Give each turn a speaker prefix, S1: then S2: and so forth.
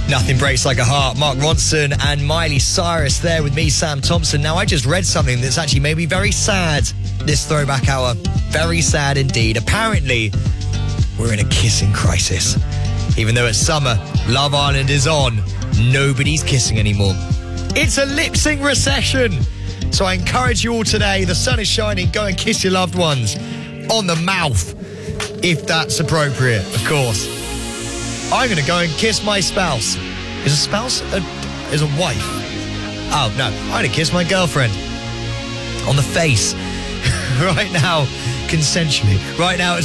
S1: Nothing Breaks Like a Heart. Mark Ronson and Miley Cyrus there with me, Sam Thompson. Now, I just read something that's actually made me very sad this throwback hour. Very sad indeed. Apparently, we're in a kissing crisis. Even though it's summer, Love Island is on, nobody's kissing anymore. It's a lip sync recession. So I encourage you all today, the sun is shining, go and kiss your loved ones on the mouth, if that's appropriate, of course. I'm going to go and kiss my spouse. Is a spouse is a wife? Oh, no. I'm going to kiss my girlfriend on the face right now, consensually. Right now, it's